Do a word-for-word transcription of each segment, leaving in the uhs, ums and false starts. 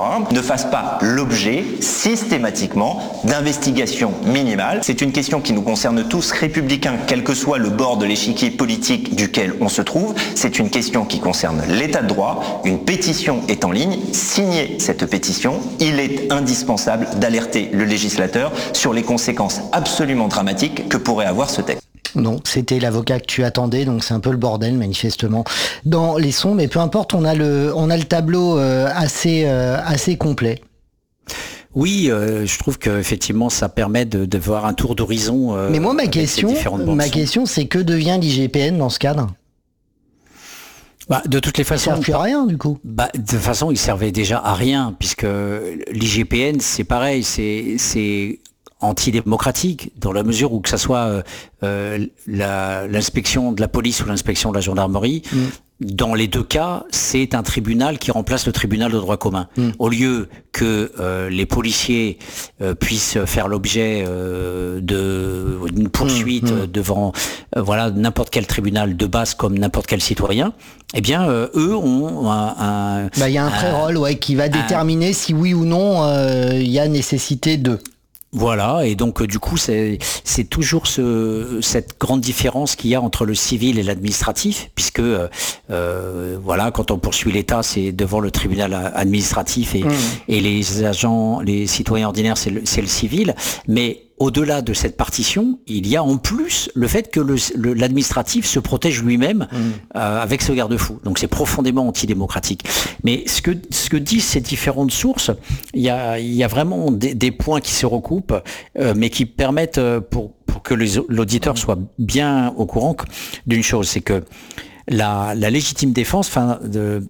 armes ne fassent pas l'objet systématiquement d'investigations minimales. C'est une question qui nous concerne tous, républicains, quel que soit le bord de l'échiquier politique duquel on se trouve. C'est une question qui concerne l'état de droit. Une pétition est en ligne. Signez cette pétition. Il est indispensable d'alerter le législateur sur les conséquences absolument dramatiques que pourrait avoir ce texte. Non, c'était l'avocat que tu attendais, donc c'est un peu le bordel manifestement dans les sons, mais peu importe, on a le, on a le tableau euh, assez, euh, assez complet. Oui, euh, je trouve qu'effectivement ça permet de, de voir un tour d'horizon. Euh, mais moi ma question, ma question c'est que devient l'I G P N dans ce cadre ? Bah, de toutes les façons, il ne sert plus à rien du coup. Bah, de toute façon, il servait déjà à rien puisque l'I G P N c'est pareil, c'est c'est antidémocratique dans la mesure où que ça soit euh, euh, la, l'inspection de la police ou l'inspection de la gendarmerie, mmh. dans les deux cas, c'est un tribunal qui remplace le tribunal de droit commun. Mmh. Au lieu que euh, les policiers euh, puissent faire l'objet euh, de d'une poursuite mmh. devant euh, voilà n'importe quel tribunal de base comme n'importe quel citoyen, eh bien euh, eux ont un, un bah il y a un, un pré-roll ouais qui va un, déterminer si oui ou non il euh, y a nécessité de. Voilà, et donc du coup c'est c'est toujours ce cette grande différence qu'il y a entre le civil et l'administratif, puisque euh, euh, voilà, quand on poursuit l'État, c'est devant le tribunal administratif et, mmh. et les agents, les citoyens ordinaires, c'est le, c'est le civil, mais au-delà de cette partition, il y a en plus le fait que le, le, l'administratif se protège lui-même mmh. euh, avec ce garde-fou. Donc c'est profondément antidémocratique. Mais ce que, ce que disent ces différentes sources, il y a, il y a vraiment des, des points qui se recoupent, euh, mais qui permettent, euh, pour, pour que les, l'auditeur soit bien au courant d'une chose, c'est que la, la légitime défense, enfin, de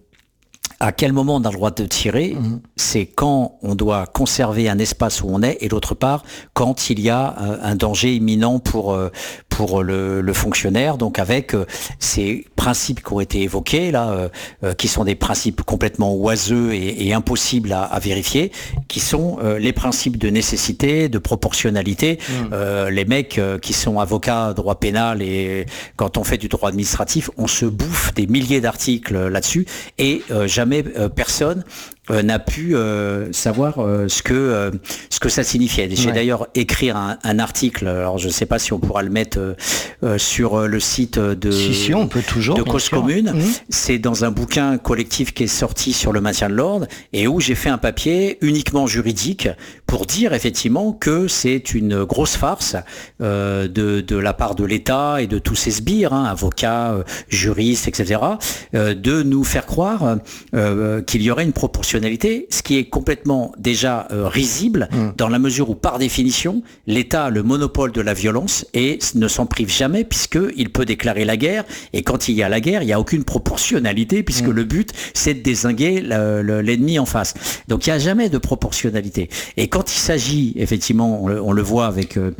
à quel moment on a le droit de tirer, mmh. c'est quand on doit conserver un espace où on est, et d'autre part, quand il y a euh, un danger imminent pour euh, pour le, le fonctionnaire, donc avec euh, ces principes qui ont été évoqués là, euh, euh, qui sont des principes complètement oiseux et, et impossibles à, à vérifier, qui sont euh, les principes de nécessité, de proportionnalité. Mmh. Euh, les mecs euh, qui sont avocats droit pénal et quand on fait du droit administratif, on se bouffe des milliers d'articles là-dessus et euh, jamais euh, personne Euh, n'a pu euh, savoir euh, ce que euh, ce que ça signifiait. J'ai ouais. d'ailleurs écrit un, un article. Alors je ne sais pas si on pourra le mettre euh, euh, sur euh, le site de si, si, on peut toujours, de Cause Commune. Mmh. C'est dans un bouquin collectif qui est sorti sur le maintien de l'ordre et où j'ai fait un papier uniquement juridique pour dire effectivement que c'est une grosse farce euh, de de la part de l'État et de tous ces sbires, hein, avocats, euh, juristes, et cetera, euh, de nous faire croire euh, qu'il y aurait une proportion, ce qui est complètement déjà euh, risible mmh. dans la mesure où, par définition, l'État a le monopole de la violence et ne s'en prive jamais puisqu'il peut déclarer la guerre. Et quand il y a la guerre, il n'y a aucune proportionnalité puisque mmh. le but, c'est de dézinguer le, le, l'ennemi en face. Donc, il n'y a jamais de proportionnalité. Et quand il s'agit, effectivement, on le, on le voit avec... Euh,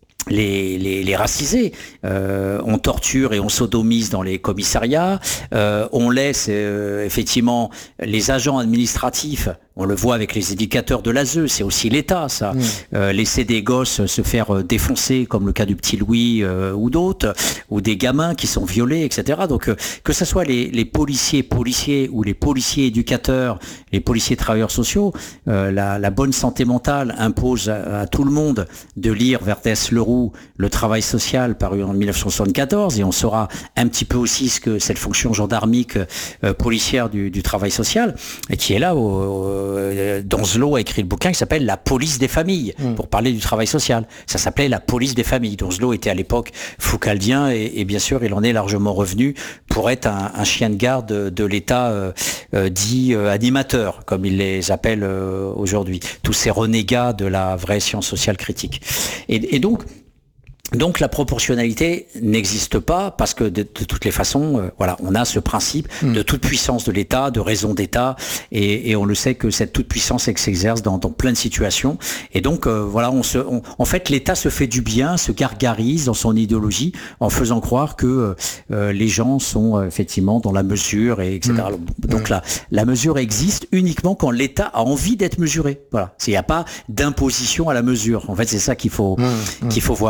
Les, les, les racisés, euh, on torture et on sodomise dans les commissariats, euh, on laisse euh, effectivement les agents administratifs, on le voit avec les éducateurs de l'A S E, c'est aussi l'État ça, mmh. euh, laisser des gosses se faire défoncer comme le cas du petit Louis euh, ou d'autres, ou des gamins qui sont violés, et cetera. Donc euh, que ce soit les, les policiers policiers ou les policiers éducateurs, les policiers travailleurs sociaux, euh, la, la bonne santé mentale impose à, à tout le monde de lire Vertès Leroux, Le travail social, paru en dix-neuf cent soixante-quatorze, et on saura un petit peu aussi ce que cette fonction gendarmique euh, policière du, du travail social, et qui est là au, au Donzelot a écrit le bouquin qui s'appelle La police des familles, mmh. pour parler du travail social. Ça s'appelait La police des familles. Donzelot était à l'époque foucaldien et, et bien sûr il en est largement revenu pour être un, un chien de garde de, de l'État euh, euh, dit euh, animateur, comme il les appelle euh, aujourd'hui. Tous ces renégats de la vraie science sociale critique. Et, et donc, Donc la proportionnalité n'existe pas parce que de, de toutes les façons, euh, voilà, on a ce principe mmh. de toute puissance de l'État, de raison d'État, et, et on le sait que cette toute puissance s'exerce dans, dans plein de situations. Et donc euh, voilà, on se, on, en fait, l'État se fait du bien, se gargarise dans son idéologie en faisant croire que euh, les gens sont euh, effectivement dans la mesure, et etc. Mmh. Donc mmh. la, la mesure existe uniquement quand l'État a envie d'être mesuré. Voilà, il n'y a pas d'imposition à la mesure. En fait, c'est ça qu'il faut mmh. qu'il faut voir, et on le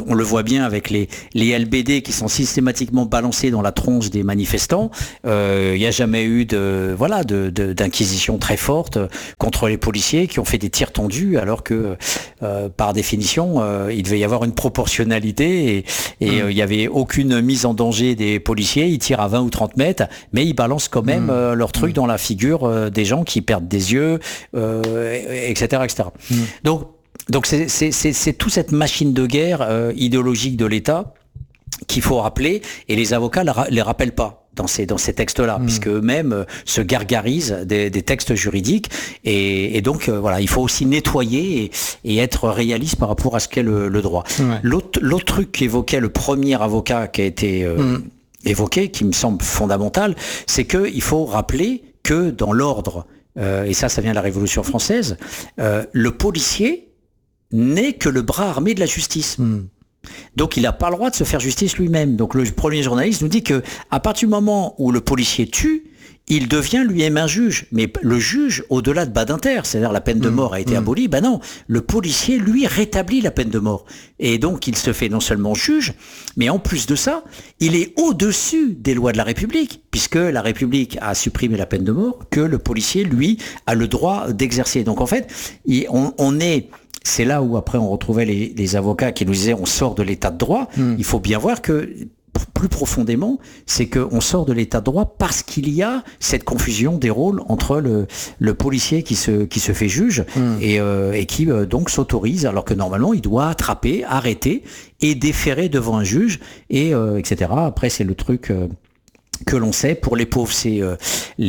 on le voit bien avec les, les L B D qui sont systématiquement balancés dans la tronche des manifestants. Euh, il n'y a jamais eu de, voilà, de, de, d'inquisition très forte contre les policiers qui ont fait des tirs tendus, alors que, euh, par définition, euh, il devait y avoir une proportionnalité et, et euh, il n'y avait aucune mise en danger des policiers. Ils tirent à vingt ou trente mètres, mais ils balancent quand même euh, leur truc mmh. dans la figure euh, des gens qui perdent des yeux, euh, et cetera, et cetera. Mmh. Donc, donc c'est, c'est, c'est, c'est toute cette machine de guerre euh, idéologique de l'État qu'il faut rappeler, et les avocats ne les rappellent pas dans ces, dans ces textes-là, mmh. puisque eux-mêmes euh, se gargarisent des, des textes juridiques, et, et donc euh, voilà, il faut aussi nettoyer et, et être réaliste par rapport à ce qu'est le, le droit. Ouais. L'autre, l'autre truc qu'évoquait le premier avocat qui a été euh, mmh. évoqué, qui me semble fondamental, c'est qu'il faut rappeler que dans l'ordre, euh, et ça, ça vient de la Révolution française, euh, le policier n'est que le bras armé de la justice. Mmh. Donc il n'a pas le droit de se faire justice lui-même. Donc le premier journaliste nous dit que à partir du moment où le policier tue, il devient lui-même un juge. Mais le juge, au-delà de Badinter, c'est-à-dire la peine de mort a été mmh. abolie, ben non, le policier, lui, rétablit la peine de mort. Et donc il se fait non seulement juge, mais en plus de ça, il est au-dessus des lois de la République, puisque la République a supprimé la peine de mort, que le policier, lui, a le droit d'exercer. Donc en fait, on, on est... C'est là où après on retrouvait les, les avocats qui nous disaient on sort de l'état de droit. Mmh. Il faut bien voir que plus profondément, c'est qu'on sort de l'état de droit parce qu'il y a cette confusion des rôles entre le, le policier qui se, qui se fait juge mmh. et, euh, et qui euh, donc s'autorise, alors que normalement il doit attraper, arrêter et déférer devant un juge, et euh, et cetera. Après c'est le truc... Euh, que l'on sait, pour les pauvres, c'est euh,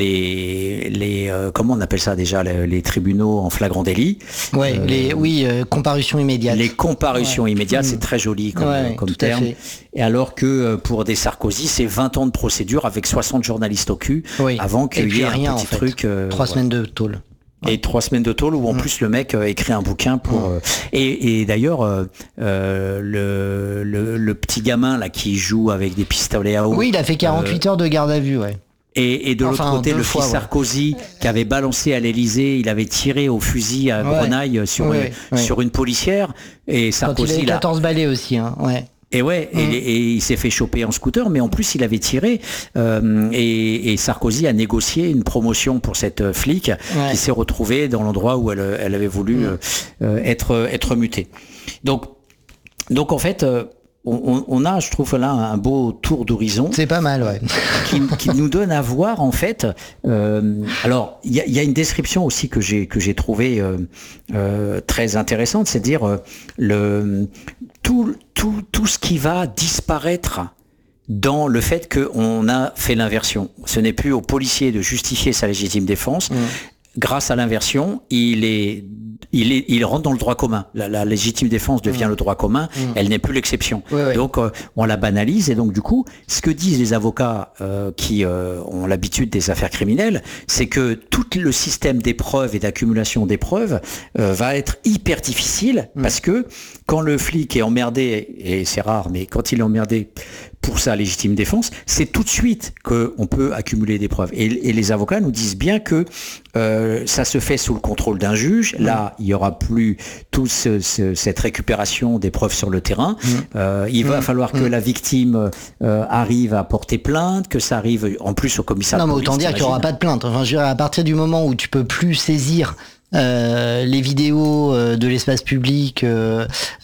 les, les euh, comment on appelle ça déjà, les, les tribunaux en flagrant délit. Ouais, euh, les, oui, euh, comparution immédiate. Les comparutions ouais. immédiates, mmh. c'est très joli comme, ouais, comme terme. Et alors que pour des Sarkozy, c'est vingt ans de procédure avec soixante journalistes au cul, oui. avant qu'il y ait un rien, petit en fait. truc. Euh, Trois ouais. semaines de tôle. Et trois semaines de tôle où en mmh. plus le mec euh, écrit un bouquin pour mmh. euh, et, et d'ailleurs euh, euh, le, le le petit gamin là qui joue avec des pistolets à eau. Oui, il a fait quarante-huit euh, heures de garde à vue, ouais. Et, et de enfin, l'autre côté, le fois, fils ouais. Sarkozy qui avait balancé à l'Élysée, il avait tiré au fusil à ouais. grenaille sur ouais, une, ouais. sur une policière, et Sarkozy. Quand il avait quatorze balais aussi, hein. Ouais. Et ouais, mmh. et, et il s'est fait choper en scooter, mais en plus il avait tiré, euh, et, et Sarkozy a négocié une promotion pour cette flic ouais. qui s'est retrouvée dans l'endroit où elle, elle avait voulu mmh. euh, être, être mutée. Donc, donc en fait, euh, on, on a, je trouve là, un beau tour d'horizon. C'est pas mal, ouais. qui, qui nous donne à voir en fait. Euh, alors, il y a, y a une description aussi que j'ai que j'ai trouvé euh, euh, très intéressante, c'est-à-dire euh, le tout tout tout ce qui va disparaître dans le fait qu'on a fait l'inversion. Ce n'est plus au policier de justifier sa légitime défense. Mmh. Grâce à l'inversion, il est, il est, il rentre dans le droit commun. La, la légitime défense devient mmh. le droit commun. Mmh. Elle n'est plus l'exception. Oui, oui. Donc, euh, on la banalise. Et donc, du coup, ce que disent les avocats euh, qui euh, ont l'habitude des affaires criminelles, c'est que tout le système des preuves et d'accumulation des preuves euh, va être hyper difficile mmh. parce que quand le flic est emmerdé, et c'est rare, mais quand il est emmerdé pour sa légitime défense, c'est tout de suite qu'on peut accumuler des preuves. Et, et les avocats nous disent bien que euh, ça se fait sous le contrôle d'un juge. Mmh. Là, il n'y aura plus toute ce, ce, cette récupération des preuves sur le terrain. Mmh. Euh, il va mmh. falloir que mmh. la victime euh, arrive à porter plainte, que ça arrive en plus au commissariat. Non, mais police, autant dire qu'il n'y aura pas de plainte. Enfin, je dirais, à partir du moment où tu peux plus saisir Euh, les vidéos euh, de l'espace public, euh,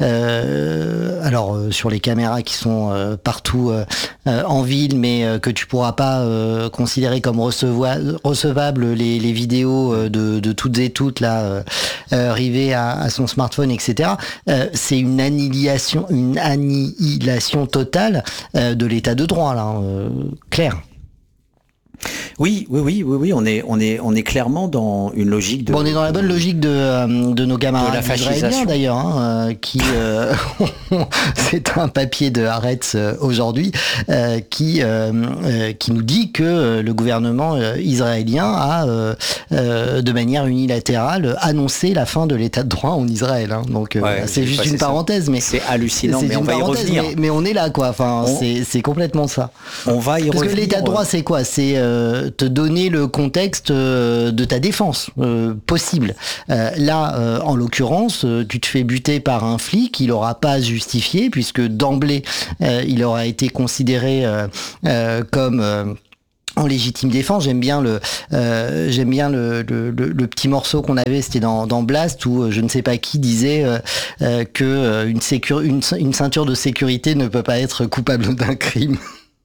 euh, alors euh, sur les caméras qui sont euh, partout euh, euh, en ville, mais euh, que tu pourras pas euh, considérer comme recevoir, recevables les, les vidéos euh, de, de toutes et toutes là euh, euh, rivées à, à son smartphone, et cetera. Euh, c'est une annihilation, une annihilation totale euh, de l'état de droit là, euh, clair. Oui, oui, oui, oui, oui, on est, on est, on est clairement dans une logique de. Bon, on est dans la bonne logique de de nos camarades israéliens d'ailleurs, hein, euh, qui euh, c'est un papier de Haaretz euh, aujourd'hui euh, qui euh, euh, qui nous dit que euh, le gouvernement euh, israélien a euh, euh, de manière unilatérale annoncé la fin de l'état de droit en Israël. Hein. Donc euh, ouais, c'est juste une parenthèse, ça. mais c'est hallucinant. C'est mais on va y revenir. Mais, mais on est là, quoi. Enfin, on, c'est c'est complètement ça. On va y Parce revenir. Parce que l'état de droit, c'est quoi? C'est euh, te donner le contexte euh, de ta défense euh, possible. Euh, là, euh, en l'occurrence, euh, tu te fais buter par un flic, il n'aura pas à justifier puisque d'emblée, euh, il aura été considéré euh, euh, comme euh, en légitime défense. J'aime bien le euh, j'aime bien le, le, le, le petit morceau qu'on avait, c'était dans, dans Blast, où euh, je ne sais pas qui disait euh, euh, que euh, une, sécur- une, une ceinture de sécurité ne peut pas être coupable d'un crime.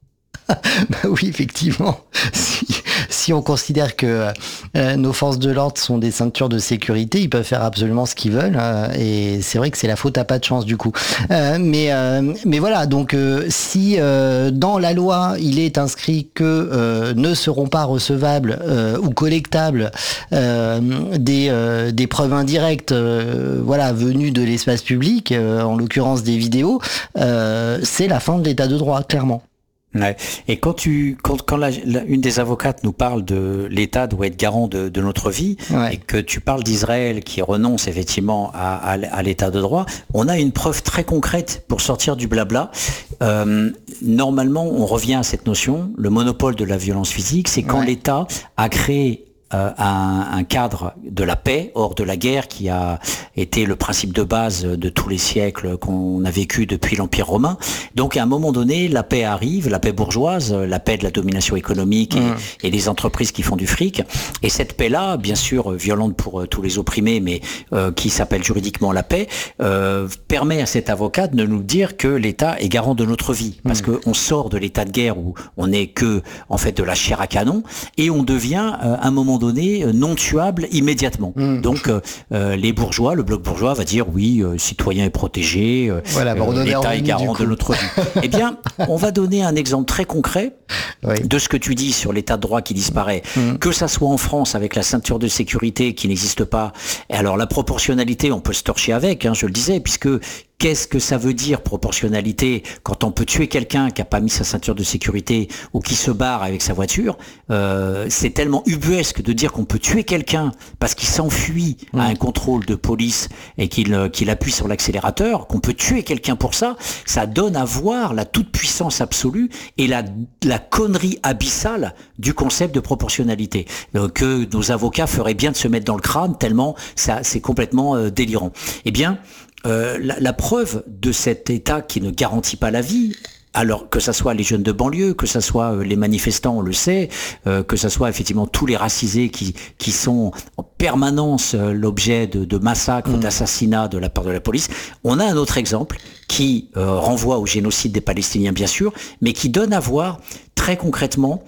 Bah oui, effectivement. Si, si on considère que euh, nos forces de l'ordre sont des ceintures de sécurité, ils peuvent faire absolument ce qu'ils veulent. Euh, et c'est vrai que c'est la faute à pas de chance du coup. Euh, mais euh, mais voilà. Donc euh, si euh, dans la loi il est inscrit que euh, ne seront pas recevables euh, ou collectables euh, des euh, des preuves indirectes, euh, voilà, venues de l'espace public, euh, en l'occurrence des vidéos, euh, c'est la fin de l'état de droit, clairement. Ouais. Et quand tu, quand, quand la, la, une des avocates nous parle de l'État doit être garant de, de notre vie, ouais. et que tu parles d'Israël qui renonce effectivement à, à, à l'État de droit, on a une preuve très concrète pour sortir du blabla. Euh, normalement, on revient à cette notion, le monopole de la violence physique, c'est quand ouais. l'État a créé Euh, un, un cadre de la paix, hors de la guerre, qui a été le principe de base de tous les siècles qu'on a vécu depuis l'Empire romain. Donc à un moment donné, la paix arrive, la paix bourgeoise, la paix de la domination économique et, mmh. et des entreprises qui font du fric. Et cette paix-là, bien sûr violente pour euh, tous les opprimés, mais euh, qui s'appelle juridiquement la paix, euh, permet à cet avocat de nous dire que l'État est garant de notre vie. Parce mmh. qu'on sort de l'état de guerre où on n'est que en fait de la chair à canon, et on devient euh, à un moment donné non tuable immédiatement. Mmh. Donc euh, les bourgeois, le bloc bourgeois va dire oui, euh, citoyen est protégé, euh, voilà, bah, euh, l'État est garant de notre vie. Eh bien, on va donner un exemple très concret oui. de ce que tu dis sur l'état de droit qui disparaît, mmh. que ça soit en France avec la ceinture de sécurité qui n'existe pas. Et alors la proportionnalité, on peut se torcher avec, hein, je le disais, puisque qu'est-ce que ça veut dire proportionnalité quand on peut tuer quelqu'un qui a pas mis sa ceinture de sécurité ou qui se barre avec sa voiture? euh, C'est tellement ubuesque de dire qu'on peut tuer quelqu'un parce qu'il s'enfuit mmh. à un contrôle de police et qu'il qu'il appuie sur l'accélérateur, qu'on peut tuer quelqu'un pour ça. Ça donne à voir la toute-puissance absolue et la, la connerie abyssale du concept de proportionnalité euh, que nos avocats feraient bien de se mettre dans le crâne tellement ça c'est complètement euh, délirant. Eh bien, Euh, la, la preuve de cet État qui ne garantit pas la vie, alors que ça soit les jeunes de banlieue, que ça soit euh, les manifestants, on le sait, euh, que ça soit effectivement tous les racisés qui qui sont en permanence euh, l'objet de, de massacres, mmh. d'assassinats de la part de la police. On a un autre exemple qui euh, renvoie au génocide des Palestiniens, bien sûr, mais qui donne à voir très concrètement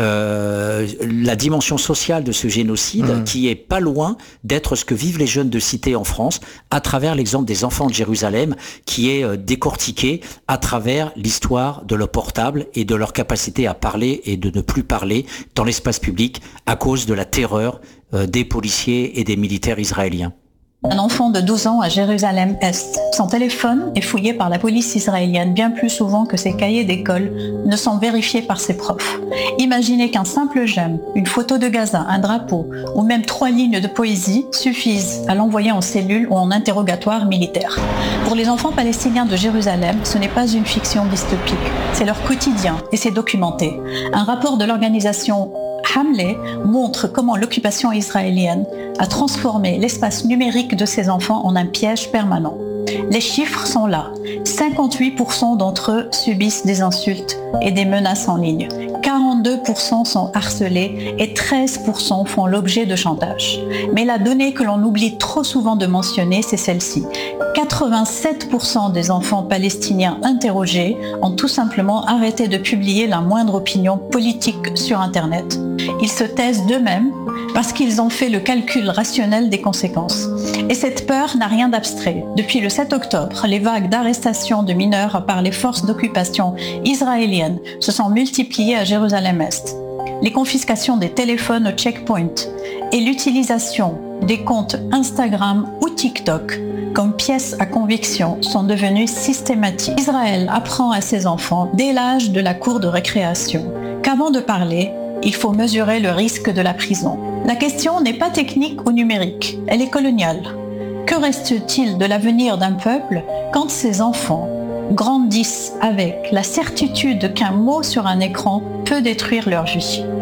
Euh, la dimension sociale de ce génocide mmh. qui est pas loin d'être ce que vivent les jeunes de cité en France à travers l'exemple des enfants de Jérusalem qui est euh, décortiqué à travers l'histoire de leur portable et de leur capacité à parler et de ne plus parler dans l'espace public à cause de la terreur euh, des policiers et des militaires israéliens. Un enfant de douze ans à Jérusalem-Est. Son téléphone est fouillé par la police israélienne bien plus souvent que ses cahiers d'école ne sont vérifiés par ses profs. Imaginez qu'un simple j'aime, une photo de Gaza, un drapeau ou même trois lignes de poésie suffisent à l'envoyer en cellule ou en interrogatoire militaire. Pour les enfants palestiniens de Jérusalem, ce n'est pas une fiction dystopique, c'est leur quotidien et c'est documenté. Un rapport de l'organisation Hamlet montre comment l'occupation israélienne a transformé l'espace numérique de ces enfants en un piège permanent. Les chiffres sont là. cinquante-huit pour cent d'entre eux subissent des insultes et des menaces en ligne. quarante-deux pour cent sont harcelés et treize pour cent font l'objet de chantage. Mais la donnée que l'on oublie trop souvent de mentionner, c'est celle-ci. quatre-vingt-sept pour cent des enfants palestiniens interrogés ont tout simplement arrêté de publier la moindre opinion politique sur Internet. Ils se taisent d'eux-mêmes parce qu'ils ont fait le calcul rationnel des conséquences. Et cette peur n'a rien d'abstrait. Depuis le sept octobre, les vagues d'arrestations de mineurs par les forces d'occupation israéliennes se sont multipliées à Jérusalem-Est. Les confiscations des téléphones au checkpoint et l'utilisation des comptes Instagram ou TikTok comme pièces à conviction sont devenues systématiques. Israël apprend à ses enfants dès l'âge de la cour de récréation qu'avant de parler, il faut mesurer le risque de la prison. La question n'est pas technique ou numérique, elle est coloniale. Que reste-t-il de l'avenir d'un peuple quand ses enfants grandissent avec la certitude qu'un mot sur un écran peut détruire leur vie?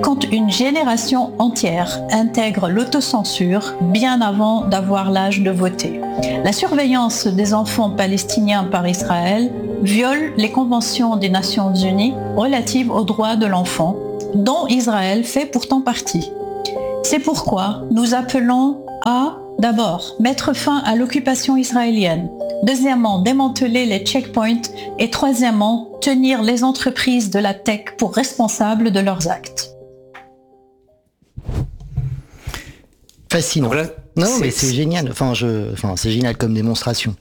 quand une génération entière intègre l'autocensure bien avant d'avoir l'âge de voter. La surveillance des enfants palestiniens par Israël viole les conventions des Nations Unies relatives aux droits de l'enfant, dont Israël fait pourtant partie. C'est pourquoi nous appelons à, d'abord, mettre fin à l'occupation israélienne, deuxièmement, démanteler les checkpoints et troisièmement, tenir les entreprises de la tech pour responsables de leurs actes. Fascinant. Là, non, c'est, mais c'est, c'est génial. Enfin, je, enfin, c'est génial comme démonstration.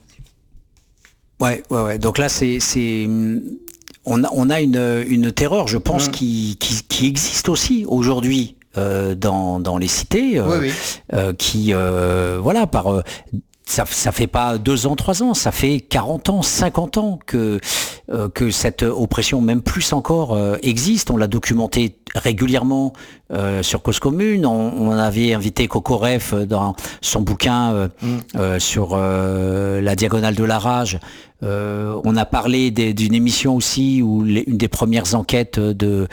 Ouais, ouais, ouais. Donc là, c'est, c'est, on a, on a une, une terreur, je pense, mmh. qui, qui, qui existe aussi aujourd'hui euh, dans, dans les cités, euh, oui, oui. Euh, qui, euh, voilà, par euh, ça, ça fait pas deux ans, trois ans, ça fait quarante ans, cinquante ans que euh, que cette oppression, même plus encore, euh, existe. On l'a documenté régulièrement euh, sur Cause Commune. On, on avait invité Coco Reff dans son bouquin euh, mmh. euh, sur euh, la diagonale de la rage. Euh, on a parlé des, d'une émission aussi où les, une des premières enquêtes de,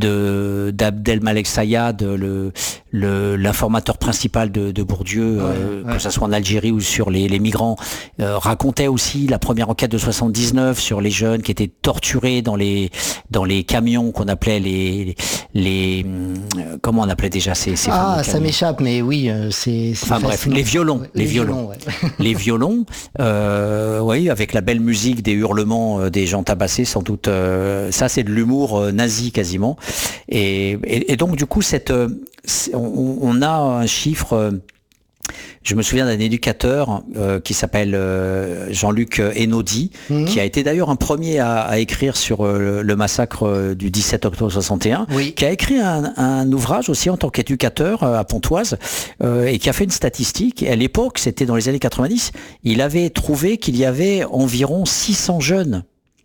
de d'Abdel Malek Sayad, le, le l'informateur principal de, de Bourdieu, ouais, euh, ouais. que ça soit en Algérie ou sur les, les migrants, euh, racontait aussi la première enquête de soixante-dix-neuf sur les jeunes qui étaient torturés dans les dans les camions qu'on appelait les les, les comment on appelait déjà ces, ces ah ça m'échappe, mais oui c'est, c'est enfin bref les violons ouais, les, les violons, violons ouais. les violons euh, oui avec la belle musique des hurlements des gens tabassés sans doute, euh, ça c'est de l'humour nazi quasiment, et, et, et donc du coup cette on, on a un chiffre. Je me souviens d'un éducateur euh, qui s'appelle euh, Jean-Luc Enaudi, mmh. qui a été d'ailleurs un premier à, à écrire sur euh, le massacre euh, du dix-sept octobre soixante et un, oui. qui a écrit un, un ouvrage aussi en tant qu'éducateur euh, à Pontoise, euh, et qui a fait une statistique. Et à l'époque, c'était dans les années quatre-vingt-dix, il avait trouvé qu'il y avait environ six cents jeunes.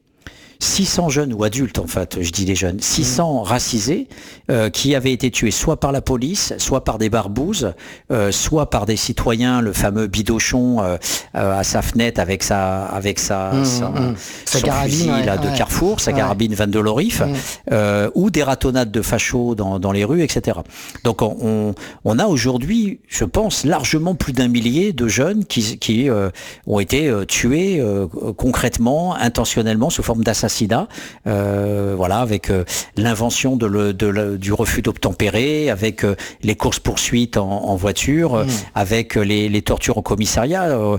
six cents jeunes ou adultes, en fait, je dis des jeunes, six cents mmh. racisés euh, qui avaient été tués soit par la police, soit par des barbouzes, euh, soit par des citoyens, le fameux Bidochon euh, euh, à sa fenêtre avec sa avec sa, mmh, sa mmh. son carabine, fusil ouais, là, de ouais. Carrefour, sa ouais. carabine Van de Lorif, mmh. euh, ou des ratonnades de fachos dans, dans les rues, et cetera. Donc on, on, on a aujourd'hui, je pense, largement plus d'un millier de jeunes qui, qui euh, ont été euh, tués euh, concrètement, intentionnellement, sous forme d'assassinat. Euh, voilà, avec euh, l'invention de le, de le, du refus d'obtempérer, avec euh, les courses-poursuites en, en voiture, mmh. avec euh, les, les tortures au commissariat. Euh,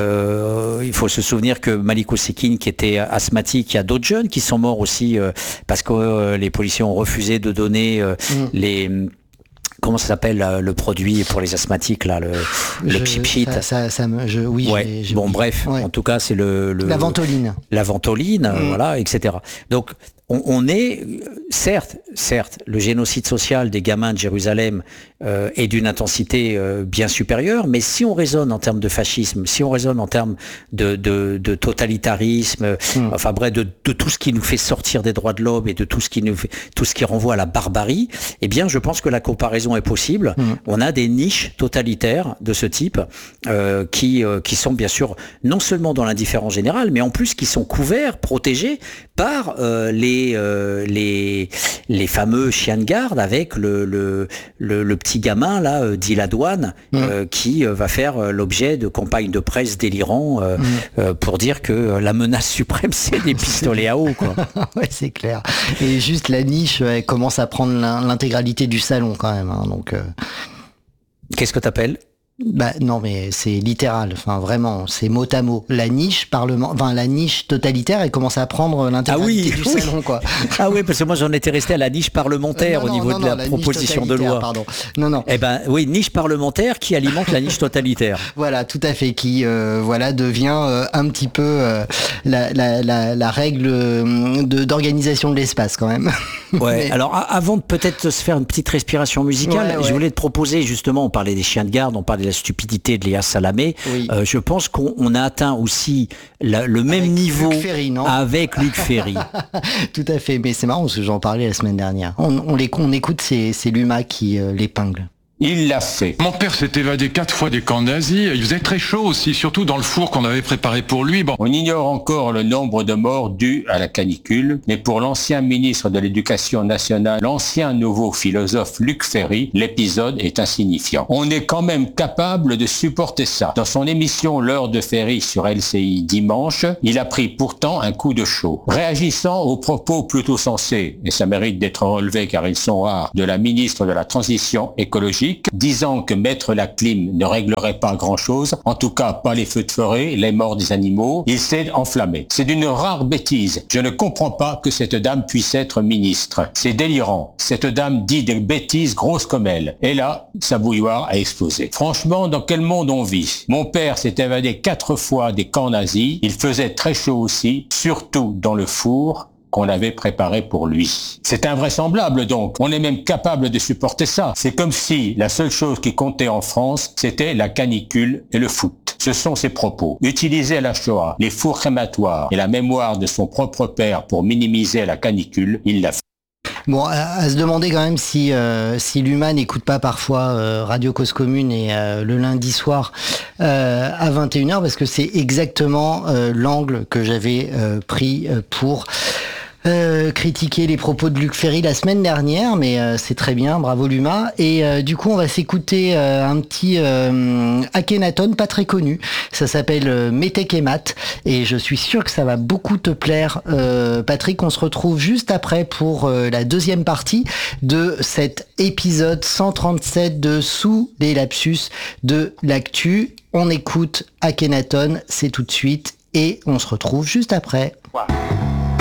euh, il faut se souvenir que Malik Oussekine, qui était asthmatique, il y a d'autres jeunes qui sont morts aussi euh, parce que euh, les policiers ont refusé de donner euh, mmh. les... Comment ça s'appelle le produit pour les asthmatiques là, le, le pchit-pchit. Ça, ça, ça me, je, oui. Ouais. J'ai, j'ai bon, oublié. bref, ouais. en tout cas, c'est le, le la ventoline. La ventoline, mmh. voilà, et cetera. Donc, on, on est, certes, certes, le génocide social des gamins de Jérusalem euh, est d'une intensité euh, bien supérieure, mais si on raisonne en termes de fascisme, si on raisonne en termes de, de, de totalitarisme, mmh. enfin bref, de, de tout ce qui nous fait sortir des droits de l'homme et de tout ce qui nous fait, tout ce qui renvoie à la barbarie, eh bien, je pense que la comparaison est possible. Mmh. On a des niches totalitaires de ce type euh, qui, euh, qui sont bien sûr non seulement dans l'indifférence générale, mais en plus qui sont couverts, protégés par euh, les Euh, les les fameux chiens de garde avec le le le, le petit gamin là euh, dit la douane mmh. euh, qui euh, va faire euh, l'objet de campagnes de presse délirants euh, mmh. euh, pour dire que euh, la menace suprême c'est des pistolets à eau quoi. Ouais, c'est clair. Et juste la niche elle commence à prendre l'intégralité du salon quand même hein, donc euh... Qu'est-ce que t'appelles? Bah non mais c'est littéral, enfin vraiment, c'est mot à mot. La niche parlement, enfin la niche totalitaire, elle commence à prendre l'intégralité ah oui, du oui. salon quoi. Ah oui, parce que moi j'en étais resté à la niche parlementaire euh, non, au niveau non, de la, la proposition de loi. Pardon. Non non. Eh ben oui, niche parlementaire qui alimente la niche totalitaire. Voilà, tout à fait, qui euh, voilà devient euh, un petit peu euh, la, la, la, la règle de, d'organisation de l'espace quand même. Ouais. Mais... Alors avant de peut-être se faire une petite respiration musicale, ouais, ouais. je voulais te proposer justement, on parlait des chiens de garde, on parlait la stupidité de Léa Salamé. Oui. Euh, je pense qu'on on a atteint aussi la, le même avec niveau Luc Ferry, non avec Luc Ferry. Tout à fait, mais c'est marrant parce que j'en parlais la semaine dernière. On, on, les, on écoute, c'est, c'est Luma qui euh, l'épingle. Il l'a fait. Mon père s'est évadé quatre fois des camps nazis. Il faisait très chaud aussi, surtout dans le four qu'on avait préparé pour lui. Bon. On ignore encore le nombre de morts dus à la canicule, mais pour l'ancien ministre de l'Éducation nationale, l'ancien nouveau philosophe Luc Ferry, l'épisode est insignifiant. On est quand même capable de supporter ça. Dans son émission L'heure de Ferry sur L C I dimanche, il a pris pourtant un coup de chaud. Réagissant aux propos plutôt sensés, et ça mérite d'être relevé car ils sont rares, de la ministre de la Transition écologique, disant que mettre la clim ne réglerait pas grand-chose, en tout cas pas les feux de forêt, les morts des animaux, il s'est enflammé. C'est d'une rare bêtise. Je ne comprends pas que cette dame puisse être ministre. C'est délirant. Cette dame dit des bêtises grosses comme elle. Et là, sa bouilloire a explosé. Franchement, dans quel monde on vit? Mon père s'est évadé quatre fois des camps nazis. Il faisait très chaud aussi, surtout dans le four qu'on avait préparé pour lui. C'est invraisemblable donc. On est même capable de supporter ça. C'est comme si la seule chose qui comptait en France, c'était la canicule et le foot. Ce sont ses propos. Utiliser la Shoah, les fours crématoires et la mémoire de son propre père pour minimiser la canicule, il l'a fait. Bon, à, à se demander quand même si euh, si l'Humain n'écoute pas parfois euh, Radio Cause Commune et euh, le lundi soir euh, à vingt et une heures, parce que c'est exactement euh, l'angle que j'avais euh, pris euh, pour Euh, critiquer les propos de Luc Ferry la semaine dernière, mais euh, c'est très bien, bravo Luma. Et euh, du coup, on va s'écouter euh, un petit euh, Akhenaton, pas très connu. Ça s'appelle euh, Métèque et Mat, et je suis sûr que ça va beaucoup te plaire, euh, Patrick. On se retrouve juste après pour euh, la deuxième partie de cet épisode cent trente-sept de Sous les lapsus de l'actu. On écoute Akhenaton, c'est tout de suite, et on se retrouve juste après.